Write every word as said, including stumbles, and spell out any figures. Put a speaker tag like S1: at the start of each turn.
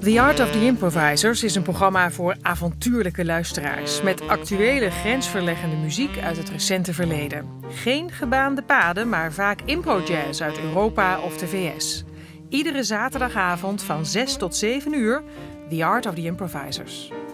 S1: The Art of the Improvisers is een programma voor avontuurlijke luisteraars met actuele grensverleggende muziek uit het recente verleden. Geen gebaande paden, maar vaak impro-jazz uit Europa of de V S. Iedere zaterdagavond van zes tot zeven uur, The Art of the Improvisers.